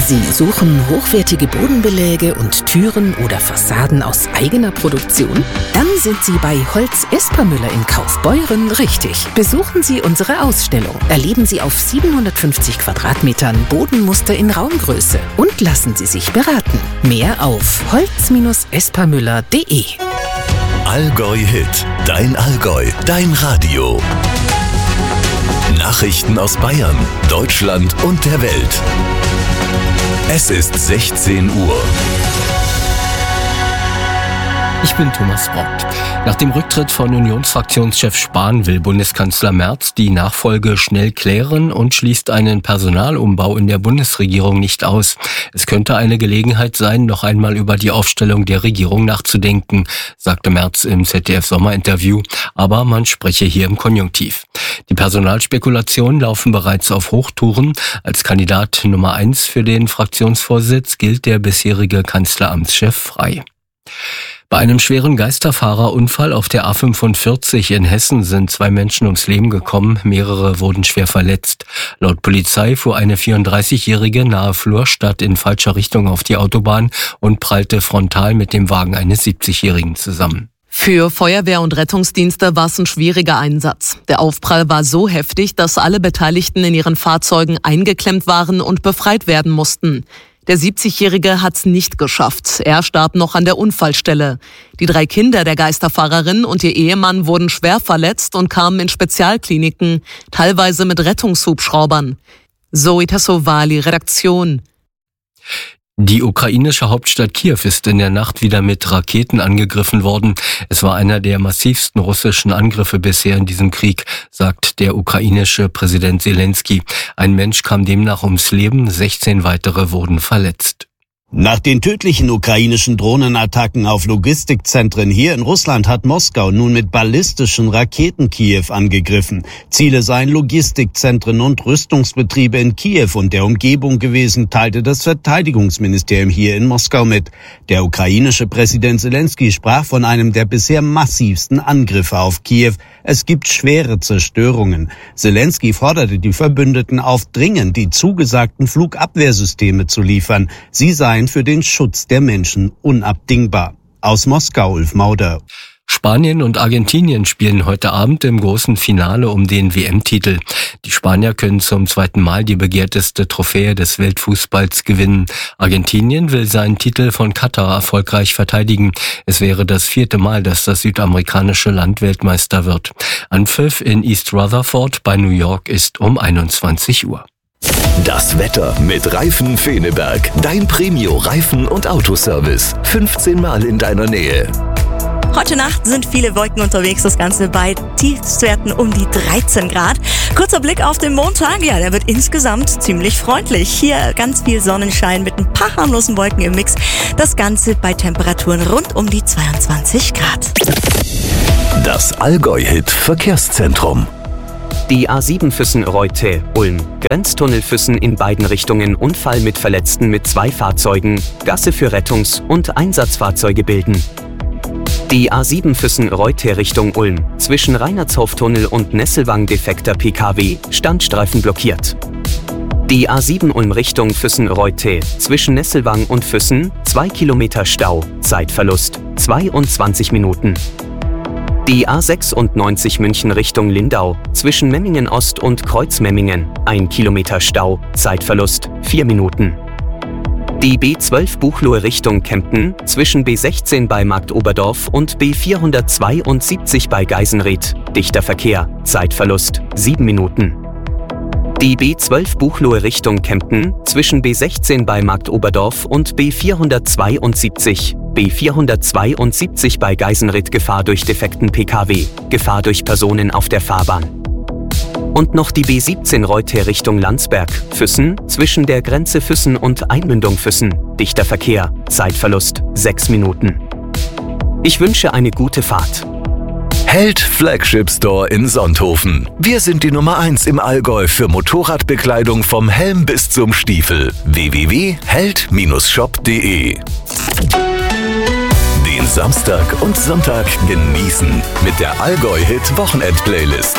Sie suchen hochwertige Bodenbeläge und Türen oder Fassaden aus eigener Produktion? Dann sind Sie bei Holz Espermüller in Kaufbeuren richtig. Besuchen Sie unsere Ausstellung. Erleben Sie auf 750 Quadratmetern Bodenmuster in Raumgröße und lassen Sie sich beraten. Mehr auf holz-espermüller.de. Allgäu Hit, dein Allgäu, dein Radio. Nachrichten aus Bayern, Deutschland und der Welt. Es ist 16 Uhr. Ich bin Thomas Brock. Nach dem Rücktritt von Unionsfraktionschef Spahn will Bundeskanzler Merz die Nachfolge schnell klären und schließt einen Personalumbau in der Bundesregierung nicht aus. Es könnte eine Gelegenheit sein, noch einmal über die Aufstellung der Regierung nachzudenken, sagte Merz im ZDF-Sommerinterview, aber man spreche hier im Konjunktiv. Die Personalspekulationen laufen bereits auf Hochtouren. Als Kandidat Nummer 1 für den Fraktionsvorsitz gilt der bisherige Kanzleramtschef Frey. Bei einem schweren Geisterfahrerunfall auf der A45 in Hessen sind 2 Menschen ums Leben gekommen, mehrere wurden schwer verletzt. Laut Polizei fuhr eine 34-Jährige nahe Florstadt in falscher Richtung auf die Autobahn und prallte frontal mit dem Wagen eines 70-Jährigen zusammen. Für Feuerwehr und Rettungsdienste war es ein schwieriger Einsatz. Der Aufprall war so heftig, dass alle Beteiligten in ihren Fahrzeugen eingeklemmt waren und befreit werden mussten. Der 70-Jährige hat's nicht geschafft. Er starb noch an der Unfallstelle. Die 3 Kinder der Geisterfahrerin und ihr Ehemann wurden schwer verletzt und kamen in Spezialkliniken, teilweise mit Rettungshubschraubern. Zoe Tassovali, Redaktion. Die ukrainische Hauptstadt Kiew ist in der Nacht wieder mit Raketen angegriffen worden. Es war einer der massivsten russischen Angriffe bisher in diesem Krieg, sagt der ukrainische Präsident Zelensky. Ein Mensch kam demnach ums Leben, 16 weitere wurden verletzt. Nach den tödlichen ukrainischen Drohnenattacken auf Logistikzentren hier in Russland hat Moskau nun mit ballistischen Raketen Kiew angegriffen. Ziele seien Logistikzentren und Rüstungsbetriebe in Kiew und der Umgebung gewesen, teilte das Verteidigungsministerium hier in Moskau mit. Der ukrainische Präsident Zelensky sprach von einem der bisher massivsten Angriffe auf Kiew. Es gibt schwere Zerstörungen. Zelensky forderte die Verbündeten auf, dringend die zugesagten Flugabwehrsysteme zu liefern. Sie seien für den Schutz der Menschen unabdingbar. Aus Moskau, Ulf Mauder. Spanien und Argentinien spielen heute Abend im großen Finale um den WM-Titel. Die Spanier können zum 2. Mal die begehrteste Trophäe des Weltfußballs gewinnen. Argentinien will seinen Titel von Katar erfolgreich verteidigen. Es wäre das 4. Mal, dass das südamerikanische Land Weltmeister wird. Anpfiff in East Rutherford bei New York ist um 21 Uhr. Das Wetter mit Reifen Feneberg. Dein Premio-Reifen- und Autoservice. 15 Mal in deiner Nähe. Heute Nacht sind viele Wolken unterwegs, das Ganze bei Tiefstwerten um die 13 Grad. Kurzer Blick auf den Montag, ja, der wird insgesamt ziemlich freundlich. Hier ganz viel Sonnenschein mit ein paar harmlosen Wolken im Mix. Das Ganze bei Temperaturen rund um die 22 Grad. Das Allgäu-Hit Verkehrszentrum. Die A7 Füssen-Reute, Ulm. Grenztunnel Füssen in beiden Richtungen, Unfall mit Verletzten mit 2 Fahrzeugen, Gasse für Rettungs- und Einsatzfahrzeuge bilden. Die A7 Füssen-Reute Richtung Ulm. Zwischen Reinhardshof-Tunnel und Nesselwang defekter PKW, Standstreifen blockiert. Die A7 Ulm Richtung Füssen-Reute. Zwischen Nesselwang und Füssen, 2 Kilometer Stau, Zeitverlust, 22 Minuten. Die A96 München Richtung Lindau, zwischen Memmingen Ost und Kreuzmemmingen, 1 Kilometer Stau, Zeitverlust, 4 Minuten. Die B12 Buchloe Richtung Kempten, zwischen B16 bei Marktoberdorf und B472 bei Geisenried, dichter Verkehr, Zeitverlust, 7 Minuten. Die B12 Buchloe Richtung Kempten, zwischen B16 bei Marktoberdorf und B472, B472 bei Geisenried, Gefahr durch defekten PKW, Gefahr durch Personen auf der Fahrbahn. Und noch die B17 Reute Richtung Landsberg, Füssen, zwischen der Grenze Füssen und Einmündung Füssen, dichter Verkehr, Zeitverlust, 6 Minuten. Ich wünsche eine gute Fahrt. Held Flagship Store in Sonthofen. Wir sind die Nummer 1 im Allgäu für Motorradbekleidung vom Helm bis zum Stiefel. www.held-shop.de. Den Samstag und Sonntag genießen mit der Allgäu-Hit-Wochenend-Playlist.